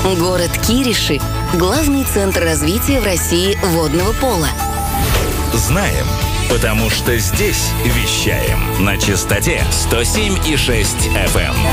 Город Кириши – главный центр развития в России водного пола. Знаем, потому что здесь вещаем на частоте 107,6 FM.